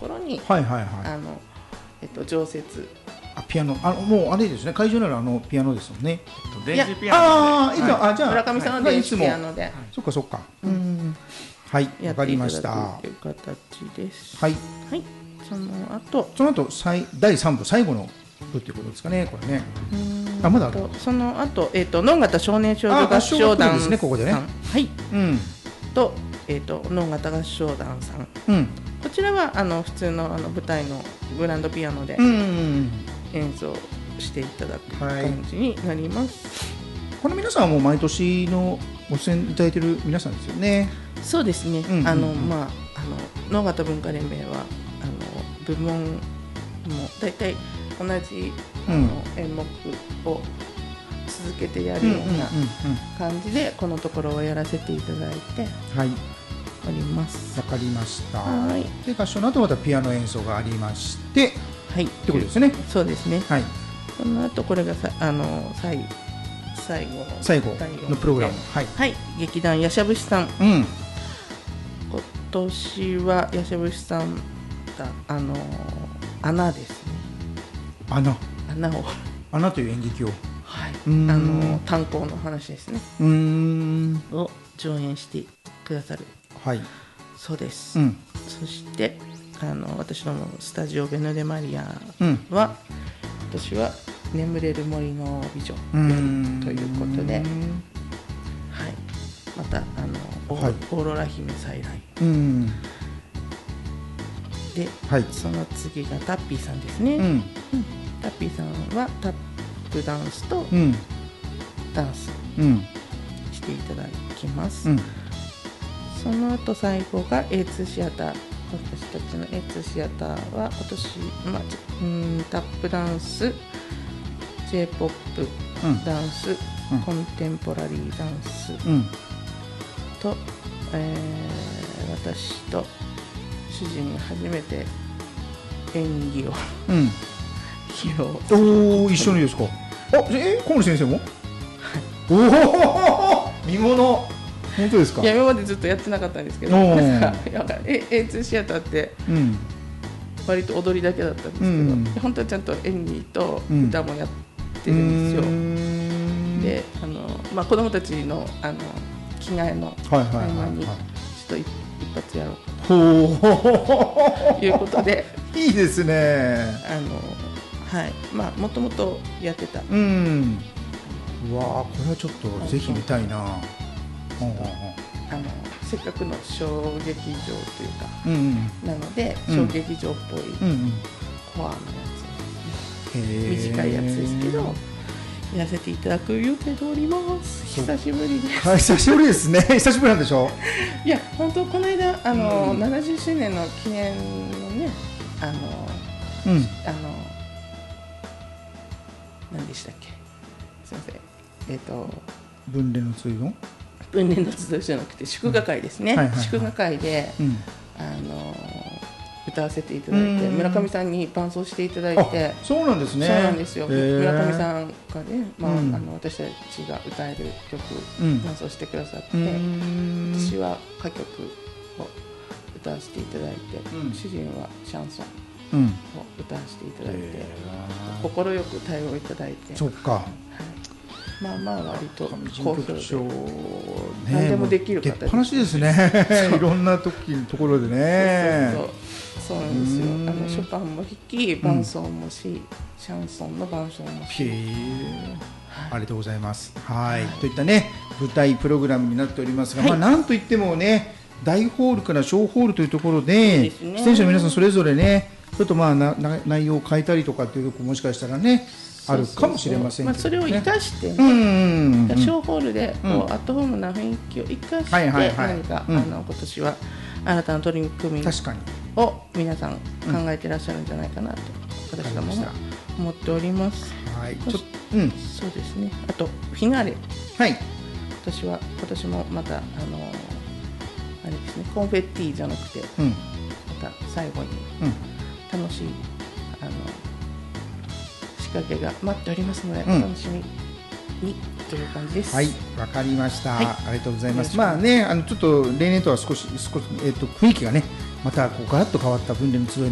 ころに、 はいはいはい。 常設。 ピアノ、もうあれですね、会場ならピアノですもんね。 電子ピアノで。 じゃあ村上さんは電子ピアノで。 そっかそっか。はい、わかりました。 という形です。 はい。 はい。その後第3部最後の部っていうことですかね、これね。まだある。 その後能形少年少女合唱団ですね、ここでね。 はい。と能形合唱団さん。こちらは普通の舞台のグランドピアノで演奏していただく感じになります。 この皆さんはもう毎年のご出演いただいている皆さんですよね。 そうですね。能形文化連盟は部門もだいたい同じ演目を続けてやるような感じでこのところをやらせていただいております。 わかりました。で合唱の後またピアノ演奏がありまして、ってことですね。 そうですね。 はい。 その後これが最後のプログラム。 はい。劇団やしゃぶしさん。今年はやしゃぶしさんが穴ですね。 穴という演劇を。 はい。炭鉱の話ですね。を上演してくださる。 はい。 そうです。そして私のスタジオベヌデマリアは私は眠れる森の美女ということで、はい。またオーロラ姫再来。で、その次がタッピーさんですね。タッピーさんはタップダンスとダンスしていただきます。その後最後が A2 シアター。私たちの A2 シアターは今年、タップダンス、J-POP ダンス、コンテンポラリーダンスと、私と主人が初めて演技を披露する。 一緒にですか。河野先生も。見物。本当ですか。 今までずっとやってなかったんですけど、A2 シアターって割と踊りだけだったんですけど、本当はちゃんと演技と歌もやってるんですよ。で、子供たちの着替えの合間にちょっと一発やろうということでいいですね。 もともとやってた。 これはちょっとぜひ見たいな。 せっかくの小劇場というか、なので小劇場っぽいコアのやつ、短いやつですけどやらせていただく予定でおります。久しぶりです。 久しぶりですね。久しぶりなんでしょ。 いや本当この間70周年の記念のね何でしたっけ。すみません。 分霊の集いの。 分霊の集いじゃなくて祝賀会ですね。祝賀会で歌わせていただいて、村上さんに伴奏していただいて。 そうなんですね。 そうなんですよ。村上さんがね、私たちが歌える曲伴奏してくださって、私は歌曲を歌わせていただいて、主人はシャンソンを歌わせていただいて、快く対応いただいて。 そっか。 割と好評で何でもできる方出っ放しですね。いろんなところでね。 そうなんですよ。ショパンも弾き、伴奏もし、シャンソンの伴奏もし。 ありがとうございます。といったね舞台プログラムになっておりますが、なんといってもね大ホールから小ホールというところで出演者の皆さんそれぞれねちょっと内容を変えたりとかっていうところもしかしたらねあるかもしれませんけど、 それを生かして小ホールでアットホームな雰囲気を生かして何か今年は新たな取り組みを皆さん考えていらっしゃるんじゃないかなと私どもも思っております。そうですね。あとフィナーレ。今年もまたあれですね、コンフェッティじゃなくてまた最後に楽しい仕掛けが待っておりますので、お楽しみにという感じです。 わかりました。ありがとうございます。ちょっと例年とは少し雰囲気がねまたガラッと変わった分霊の集い